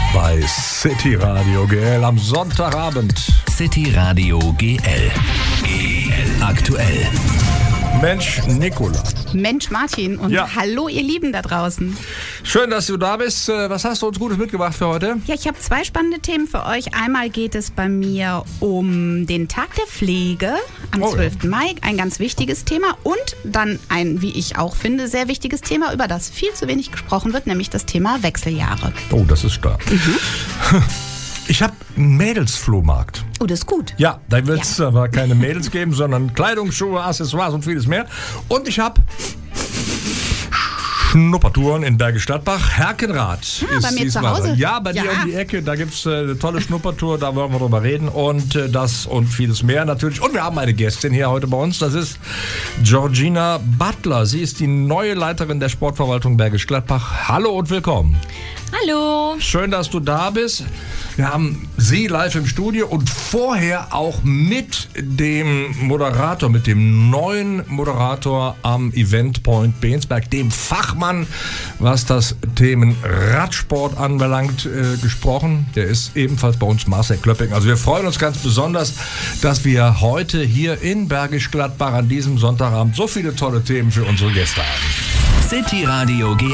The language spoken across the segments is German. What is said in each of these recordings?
bei City Radio GL am Sonntagabend. City Radio GL. Aktuell. Mensch, Nicola. Mensch, Martin und hallo ihr Lieben da draußen. Schön, dass du da bist. Was hast du uns Gutes mitgebracht für heute? Ja, ich habe zwei spannende Themen für euch. Einmal geht es bei mir um den Tag der Pflege am 12. Mai, ein ganz wichtiges Thema. Und dann ein, wie ich auch finde, sehr wichtiges Thema, über das viel zu wenig gesprochen wird, nämlich das Thema Wechseljahre. Oh, das ist stark. Ich habe einen Mädelsflohmarkt. Oh, das ist gut. Ja, da wird es aber keine Mädels geben, sondern Kleidung, Schuhe, Accessoires und vieles mehr. Und ich habe Schnuppertouren in Bergisch Gladbach. Herkenrath ist bei mir zu Hause. Ja, bei dir um die Ecke. Da gibt es eine tolle Schnuppertour, da wollen wir drüber reden. Und das und vieles mehr natürlich. Und wir haben eine Gästin hier heute bei uns. Das ist Georgina Butler. Sie ist die neue Leiterin der Sportverwaltung Bergisch Gladbach. Hallo und willkommen. Hallo. Schön, dass du da bist. Wir haben Sie live im Studio und vorher auch mit dem Moderator, mit dem neuen Moderator am Event Point Bensberg, dem Fachmann, was das Themen Radsport anbelangt, gesprochen. Der ist ebenfalls bei uns, Marcel Klöpping. Also wir freuen uns ganz besonders, dass wir heute hier in Bergisch Gladbach an diesem Sonntagabend so viele tolle Themen für unsere Gäste haben. City Radio GL.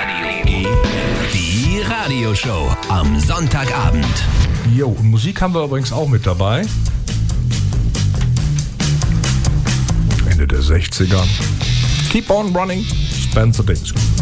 Die Radioshow am Sonntagabend. Jo, und Musik haben wir übrigens auch mit dabei. Ende der 60er. Keep on running, Spencer Davis.